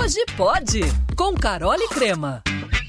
Hoje pode, com Carol e Crema.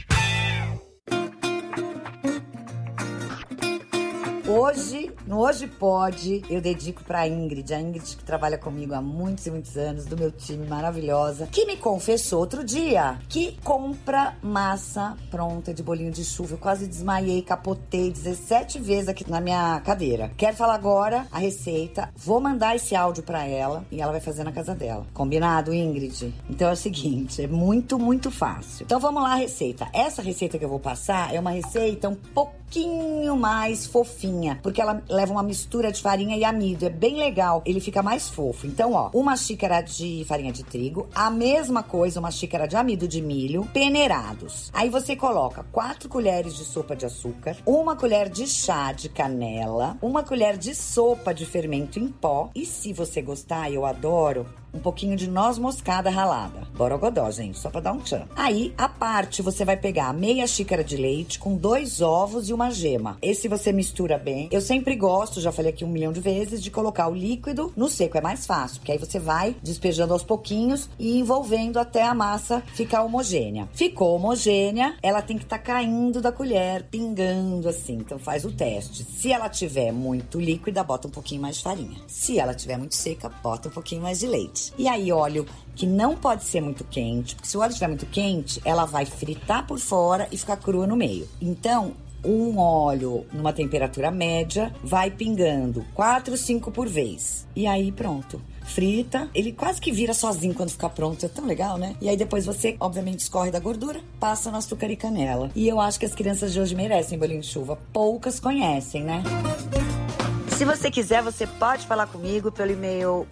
No Hoje Pode, eu dedico pra Ingrid, a Ingrid que trabalha comigo há muitos e muitos anos, do meu time maravilhosa, que me confessou outro dia que compra massa pronta de bolinho de chuva. Eu quase desmaiei, capotei 17 vezes aqui na minha cadeira. Quero falar agora a receita, vou mandar esse áudio pra ela e ela vai fazer na casa dela. Combinado, Ingrid? Então é o seguinte, é muito, muito fácil. Então vamos lá a receita. Essa receita que eu vou passar é uma receita um pouquinho mais fofinha, porque ela leva uma mistura de farinha e amido, é bem legal, ele fica mais fofo. Então, ó, uma xícara de farinha de trigo, a mesma coisa, uma xícara de amido de milho, peneirados. Aí você coloca 4 colheres de sopa de açúcar, 1 colher de chá de canela, 1 colher de sopa de fermento em pó e, se você gostar, eu adoro, um pouquinho de noz moscada ralada. Borogodó, gente, só pra dar um tchan. Aí, à parte, você vai pegar meia xícara de leite com 2 ovos e uma gema. Esse você mistura bem. Eu sempre gosto, já falei aqui 1 milhão de vezes, de colocar o líquido no seco. É mais fácil, porque aí você vai despejando aos pouquinhos e envolvendo até a massa ficar homogênea. Ficou homogênea, ela tem que estar caindo da colher, pingando assim. Então faz o teste. Se ela tiver muito líquida, bota um pouquinho mais de farinha. Se ela tiver muito seca, bota um pouquinho mais de leite. E aí, óleo que não pode ser muito quente, porque se o óleo estiver muito quente, ela vai fritar por fora e ficar crua no meio. Então, um óleo numa temperatura média vai pingando 4, 5 por vez. E aí, pronto. Frita, ele quase que vira sozinho quando ficar pronto, é tão legal, né? E aí depois você, obviamente, escorre da gordura, passa no açúcar e canela. E eu acho que as crianças de hoje merecem bolinho de chuva. Poucas conhecem, né? Se você quiser, você pode falar comigo pelo e-mail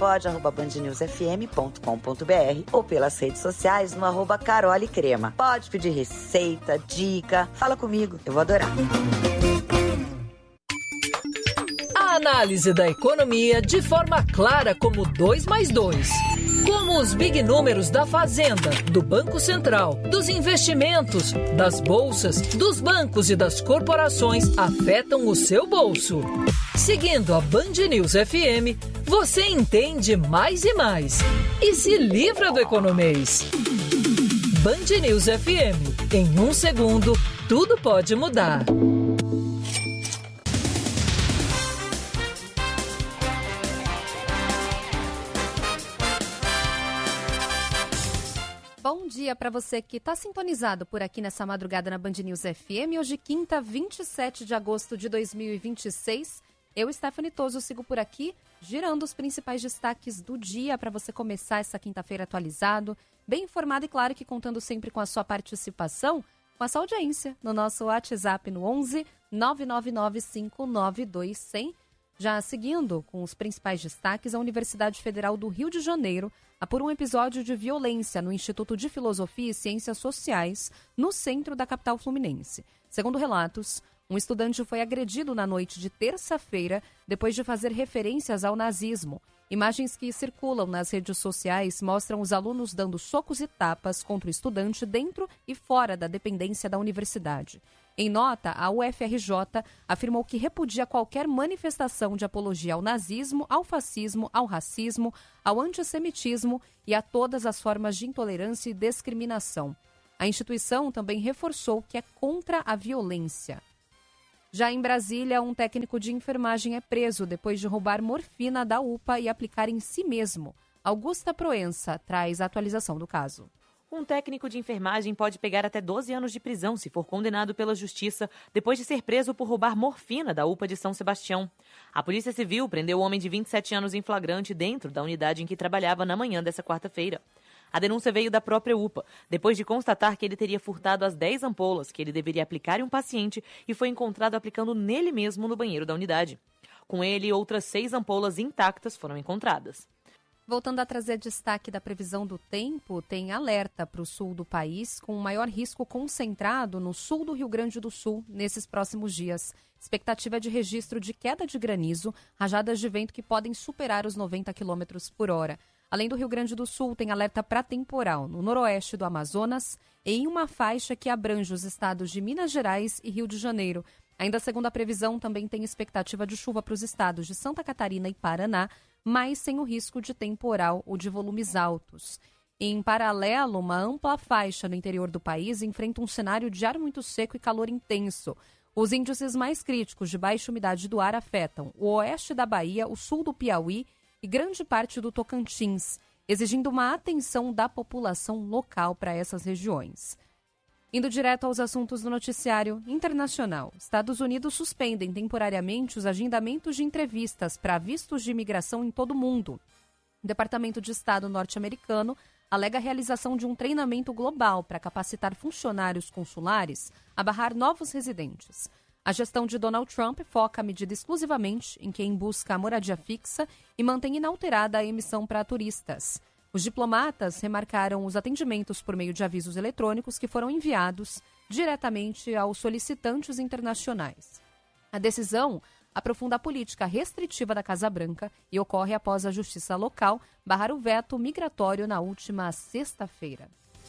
hojepode@bandnewsfm.com.br ou pelas redes sociais no @carolecrema. Pode pedir receita, dica, fala comigo, eu vou adorar. A análise da economia de forma clara como 2 mais 2. Como os big números da Fazenda, do Banco Central, dos investimentos, das bolsas, dos bancos e das corporações afetam o seu bolso. Seguindo a Band News FM, você entende mais e mais e se livra do economês. Band News FM. Em 1 segundo, tudo pode mudar. Bom dia para você que está sintonizado por aqui nessa madrugada na Band News FM. Hoje, quinta, 27 de agosto de 2026. Eu, Stephanie Toso, sigo por aqui, girando os principais destaques do dia para você começar essa quinta-feira atualizado, bem informado e, claro, que contando sempre com a sua participação, com a sua audiência no nosso WhatsApp no 11 999 592 100. Já seguindo com os principais destaques, a Universidade Federal do Rio de Janeiro apura um episódio de violência no Instituto de Filosofia e Ciências Sociais, no centro da capital fluminense. Segundo relatos, um estudante foi agredido na noite de terça-feira depois de fazer referências ao nazismo. Imagens que circulam nas redes sociais mostram os alunos dando socos e tapas contra o estudante dentro e fora da dependência da universidade. Em nota, a UFRJ afirmou que repudia qualquer manifestação de apologia ao nazismo, ao fascismo, ao racismo, ao antissemitismo e a todas as formas de intolerância e discriminação. A instituição também reforçou que é contra a violência. Já em Brasília, um técnico de enfermagem é preso depois de roubar morfina da UPA e aplicar em si mesmo. Augusta Proença traz a atualização do caso. Um técnico de enfermagem pode pegar até 12 anos de prisão se for condenado pela Justiça depois de ser preso por roubar morfina da UPA de São Sebastião. A Polícia Civil prendeu o homem de 27 anos em flagrante dentro da unidade em que trabalhava na manhã dessa quarta-feira. A denúncia veio da própria UPA, depois de constatar que ele teria furtado as 10 ampolas que ele deveria aplicar em um paciente e foi encontrado aplicando nele mesmo no banheiro da unidade. Com ele, outras 6 ampolas intactas foram encontradas. Voltando a trazer destaque da previsão do tempo, tem alerta para o sul do país, com maior risco concentrado no sul do Rio Grande do Sul nesses próximos dias. Expectativa de registro de queda de granizo, rajadas de vento que podem superar os 90 km por hora. Além do Rio Grande do Sul, tem alerta para temporal no noroeste do Amazonas e em uma faixa que abrange os estados de Minas Gerais e Rio de Janeiro. Ainda segundo a previsão, também tem expectativa de chuva para os estados de Santa Catarina e Paraná, mas sem o risco de temporal ou de volumes altos. Em paralelo, uma ampla faixa no interior do país enfrenta um cenário de ar muito seco e calor intenso. Os índices mais críticos de baixa umidade do ar afetam o oeste da Bahia, o sul do Piauí e grande parte do Tocantins, exigindo uma atenção da população local para essas regiões. Indo direto aos assuntos do noticiário internacional, Estados Unidos suspendem temporariamente os agendamentos de entrevistas para vistos de imigração em todo o mundo. O Departamento de Estado norte-americano alega a realização de um treinamento global para capacitar funcionários consulares a barrar novos residentes. A gestão de Donald Trump foca a medida exclusivamente em quem busca a moradia fixa e mantém inalterada a emissão para turistas. Os diplomatas remarcaram os atendimentos por meio de avisos eletrônicos que foram enviados diretamente aos solicitantes internacionais. A decisão aprofunda a política restritiva da Casa Branca e ocorre após a justiça local barrar o veto migratório na última sexta-feira.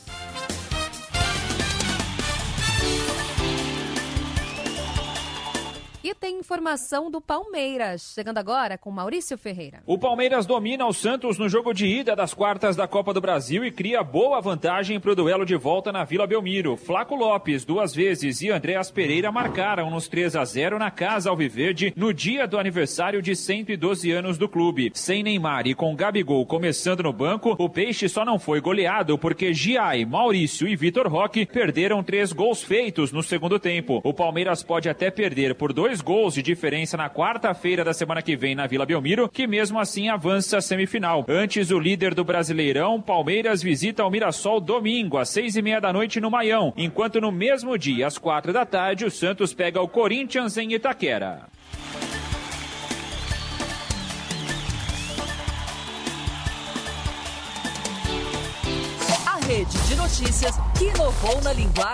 E tem informação do Palmeiras, chegando agora com Maurício Ferreira. O Palmeiras domina o Santos no jogo de ida das quartas da Copa do Brasil e cria boa vantagem para o duelo de volta na Vila Belmiro. Flaco Lopes, 2 vezes, e Andréas Pereira marcaram nos 3-0 na Casa Alviverde no dia do aniversário de 112 anos do clube. Sem Neymar e com Gabigol começando no banco, o Peixe só não foi goleado porque Giai, Maurício e Vitor Roque perderam 3 gols feitos no segundo tempo. O Palmeiras pode até perder por 2 gols de diferença na quarta-feira da semana que vem na Vila Belmiro, que mesmo assim avança à semifinal. Antes, o líder do Brasileirão, Palmeiras, visita o Mirassol domingo, às 6h30 da noite no Maião, enquanto no mesmo dia, às 4 da tarde, o Santos pega o Corinthians em Itaquera. A rede de notícias que inovou na linguagem